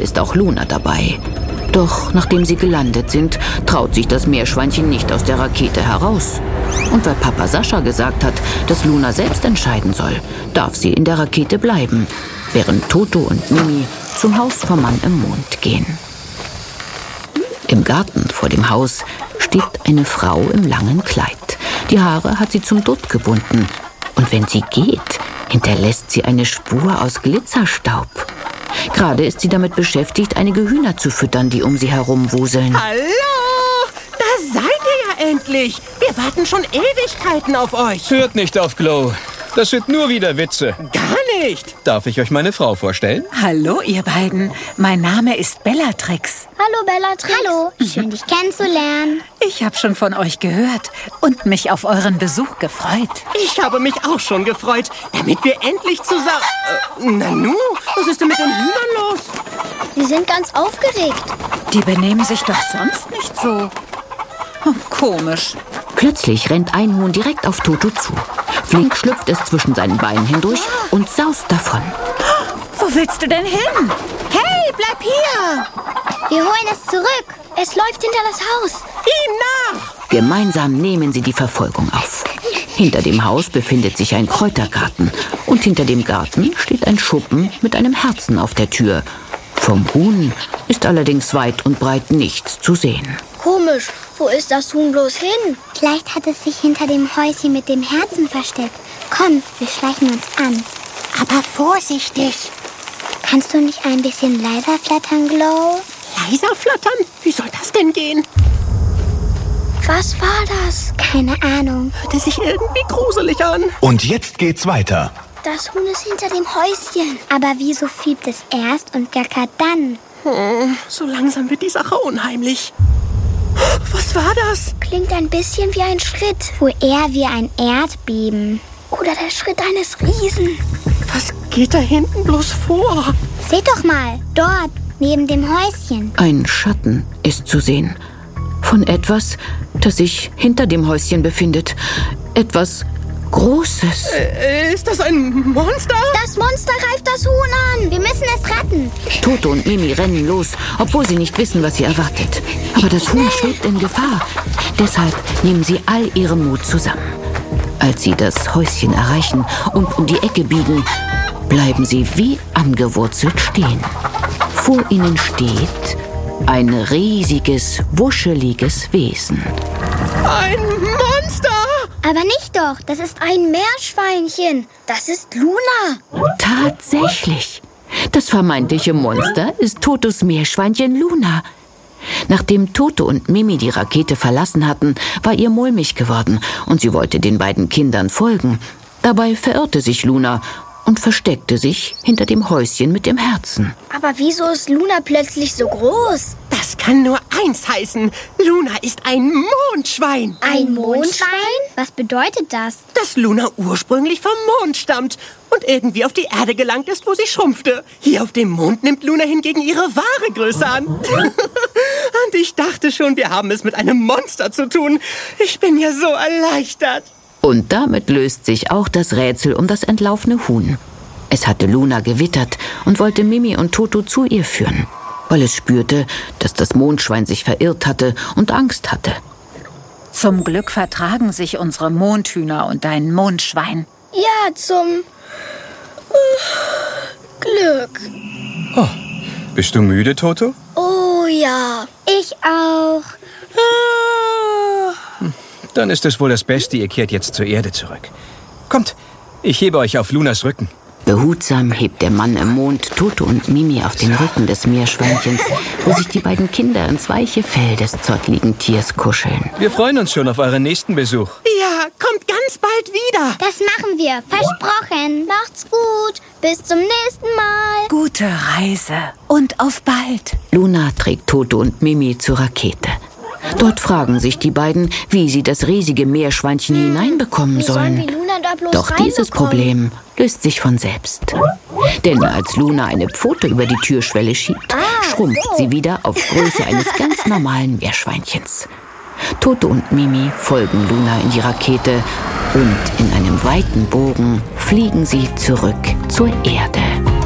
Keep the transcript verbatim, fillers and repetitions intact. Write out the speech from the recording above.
ist auch Luna dabei. Doch nachdem sie gelandet sind, traut sich das Meerschweinchen nicht aus der Rakete heraus. Und weil Papa Sascha gesagt hat, dass Luna selbst entscheiden soll, darf sie in der Rakete bleiben, während Toto und Mimi zum Haus vom Mann im Mond gehen. Im Garten vor dem Haus steht eine Frau im langen Kleid. Die Haare hat sie zum Dutt gebunden. Und wenn sie geht, hinterlässt sie eine Spur aus Glitzerstaub. Gerade ist sie damit beschäftigt, einige Hühner zu füttern, die um sie herumwuseln. Hallo! Da seid ihr ja endlich! Wir warten schon Ewigkeiten auf euch. Hört nicht auf Glow. Das sind nur wieder Witze. Gar nicht! Darf ich euch meine Frau vorstellen? Hallo, ihr beiden. Mein Name ist Bellatrix. Hallo, Bellatrix. Hallo, schön, dich kennenzulernen. Ich habe schon von euch gehört und mich auf euren Besuch gefreut. Ich habe mich auch schon gefreut, damit wir endlich zusammen... Äh, Nanu, was ist denn mit den Hühnern los? Wir sind ganz aufgeregt. Die benehmen sich doch sonst nicht so. Hm, komisch. Plötzlich rennt ein Huhn direkt auf Toto zu. Flink schlüpft es zwischen seinen Beinen hindurch und saust davon. Wo willst du denn hin? Hey, bleib hier! Wir holen es zurück. Es läuft hinter das Haus. Ihm nach! Gemeinsam nehmen sie die Verfolgung auf. Hinter dem Haus befindet sich ein Kräutergarten. Und hinter dem Garten steht ein Schuppen mit einem Herzen auf der Tür. Vom Huhn ist allerdings weit und breit nichts zu sehen. Komisch, wo ist das Huhn bloß hin? Vielleicht hat es sich hinter dem Häuschen mit dem Herzen versteckt. Komm, wir schleichen uns an. Aber vorsichtig. Kannst du nicht ein bisschen leiser flattern, Glow? Leiser flattern? Wie soll das denn gehen? Was war das? Keine Ahnung. Hörte sich irgendwie gruselig an. Und jetzt geht's weiter. Das Huhn ist hinter dem Häuschen. Aber wieso fiebt es erst und gackert dann? Hm, so langsam wird die Sache unheimlich. Was war das? Klingt ein bisschen wie ein Schritt. Wohl eher wie ein Erdbeben. Oder der Schritt eines Riesen. Was geht da hinten bloß vor? Seht doch mal, dort, neben dem Häuschen. Ein Schatten ist zu sehen. Von etwas, das sich hinter dem Häuschen befindet. Etwas Großes. Äh, ist das ein Monster? Das Monster greift das Huhn an. Wir müssen es retten. Toto und Mimi rennen los, obwohl sie nicht wissen, was sie erwartet. Aber das Huhn schwebt in Gefahr. Deshalb nehmen sie all ihren Mut zusammen. Als sie das Häuschen erreichen und um die Ecke biegen, bleiben sie wie angewurzelt stehen. Vor ihnen steht ein riesiges, wuscheliges Wesen. Ein Monster! Aber nicht doch, das ist ein Meerschweinchen. Das ist Luna. Tatsächlich. Das vermeintliche Monster ist Totos Meerschweinchen Luna. Nachdem Toto und Mimi die Rakete verlassen hatten, war ihr mulmig geworden und sie wollte den beiden Kindern folgen. Dabei verirrte sich Luna und versteckte sich hinter dem Häuschen mit dem Herzen. Aber wieso ist Luna plötzlich so groß? Das kann nur eins heißen. Luna ist ein Mondschwein. Ein Mondschwein? Was bedeutet das? Dass Luna ursprünglich vom Mond stammt und irgendwie auf die Erde gelangt ist, wo sie schrumpfte. Hier auf dem Mond nimmt Luna hingegen ihre wahre Größe an. Und ich dachte schon, wir haben es mit einem Monster zu tun. Ich bin ja so erleichtert. Und damit löst sich auch das Rätsel um das entlaufene Huhn. Es hatte Luna gewittert und wollte Mimi und Toto zu ihr führen, weil es spürte, dass das Mondschwein sich verirrt hatte und Angst hatte. Zum Glück vertragen sich unsere Mondhühner und dein Mondschwein. Ja, zum uh, Glück. Oh, bist du müde, Toto? Oh ja, ich auch. Ah. Dann ist es wohl das Beste, ihr kehrt jetzt zur Erde zurück. Kommt, ich hebe euch auf Lunas Rücken. Behutsam hebt der Mann im Mond Toto und Mimi auf den Rücken des Meerschweinchens, wo sich die beiden Kinder ins weiche Fell des zottligen Tiers kuscheln. Wir freuen uns schon auf euren nächsten Besuch. Ja, kommt ganz bald wieder. Das machen wir, versprochen. Macht's gut, bis zum nächsten Mal. Gute Reise und auf bald. Luna trägt Toto und Mimi zur Rakete. Dort fragen sich die beiden, wie sie das riesige Meerschweinchen hm. hineinbekommen wie sollen. sollen wir Luna da bloß Doch dieses Problem löst sich von selbst. Denn als Luna eine Pfote über die Türschwelle schiebt, ah, schrumpft so. sie wieder auf Größe eines ganz normalen Meerschweinchens. Toto und Mimi folgen Luna in die Rakete und in einem weiten Bogen fliegen sie zurück zur Erde.